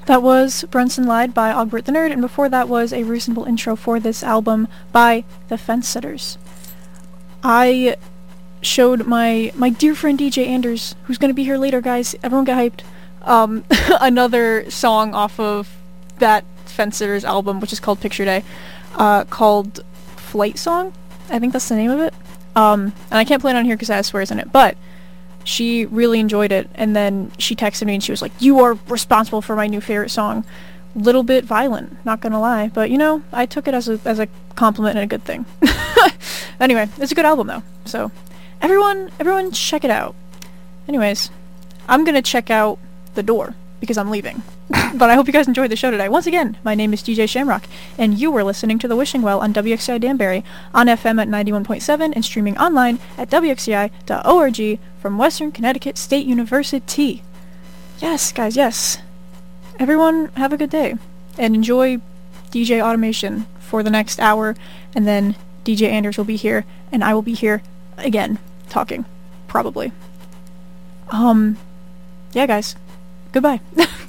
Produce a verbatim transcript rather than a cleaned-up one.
That was Brunson Lied by Ogbert the Nerd, and before that was a reasonable intro for this album by the Fence Sitters. I showed my my dear friend D J Anders, who's gonna be here later, guys. Everyone get hyped. Um, another song off of that Fence Sitters album, which is called Picture Day, uh, called Flight Song. I think that's the name of it. Um, and I can't play it on here because it has swears in it, but she really enjoyed it, and then she texted me and she was like, "You are responsible for my new favorite song." Little bit violent, not gonna lie, but you know, I took it as a as a compliment and a good thing. Anyway, it's a good album though, so everyone everyone check it out. Anyways, I'm gonna check out the door because I'm leaving. But I hope you guys enjoyed the show today. Once again, my name is D J Shamrock, and you were listening to The Wishing Well on W X C I Danbury, on F M at ninety-one point seven, and streaming online at W X C I dot org from Western Connecticut State University. Yes, guys, yes. Everyone, have a good day, and enjoy D J Automation for the next hour, and then D J Anders will be here, and I will be here again, talking, probably. Um, yeah, guys. Goodbye.